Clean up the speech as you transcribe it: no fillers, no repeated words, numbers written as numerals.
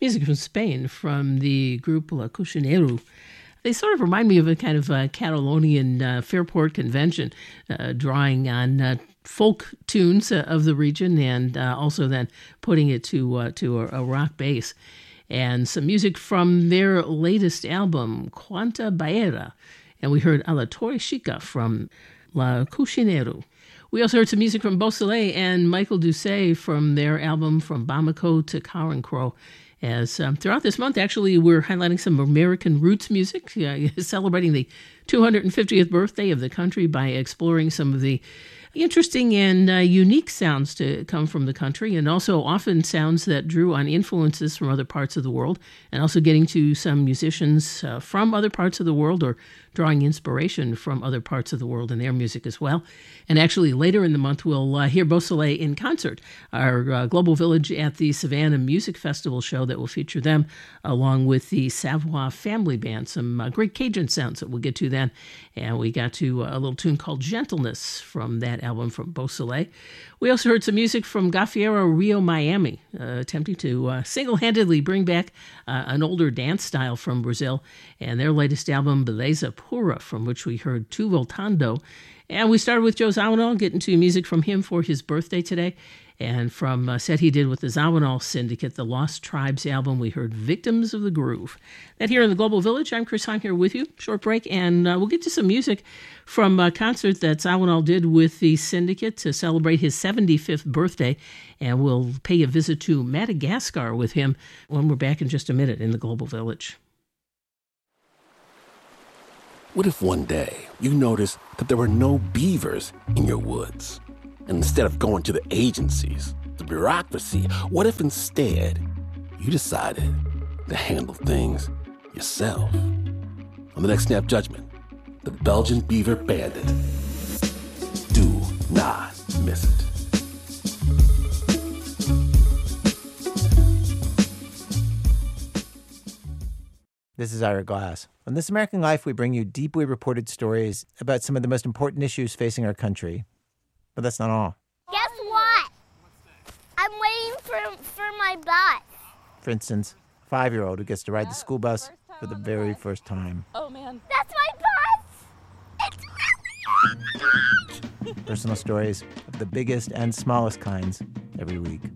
Music from Spain from the group La Cucinero. They sort of remind me of a kind of Catalonian Fairport convention, drawing on folk tunes of the region and also then putting it to a rock bass. And some music from their latest album, Quanta Baera. And we heard A la Torre Chica from La Cucinero. We also heard some music from Beausoleil and Michael Doucet from their album From Bamako to Carencro. As throughout this month, actually, we're highlighting some American roots music, celebrating the 250th birthday of the country by exploring some of the interesting and unique sounds to come from the country, and also often sounds that drew on influences from other parts of the world, and also getting to some musicians from other parts of the world or drawing inspiration from other parts of the world in their music as well. And actually, later in the month, we'll hear Beausoleil in concert, our Global Village at the Savannah Music Festival show that will feature them, along with the Savoie Family Band, some great Cajun sounds that we'll get to then. And we got to a little tune called Gentleness from that album from Beausoleil. We also heard some music from Gafieira Rio Miami, attempting to single-handedly bring back an older dance style from Brazil, and their latest album, Beleza Pura, from which we heard Tu Voltando. And we started with Joe Zawinul, getting to music from him for his birthday today. And from a set he did with the Zawinul Syndicate, the Lost Tribes album, we heard Victims of the Groove. That here in the Global Village, I'm Chris Hahn here with you. Short break, and we'll get to some music from a concert that Zawinul did with the Syndicate to celebrate his 75th birthday. And we'll pay a visit to Madagascar with him when we're back in just a minute in the Global Village. What if one day you noticed that there were no beavers in your woods? And instead of going to the agencies, the bureaucracy, what if instead you decided to handle things yourself? On the next Snap Judgment, the Belgian Beaver Bandit. Do not miss it. This is Ira Glass. On This American Life, we bring you deeply reported stories about some of the most important issues facing our country. But that's not all. Guess what? I'm waiting for my bus. For instance, a 5-year-old who gets to ride the school bus for the very first time. Oh, man. That's my bus! It's really Personal stories of the biggest and smallest kinds every week.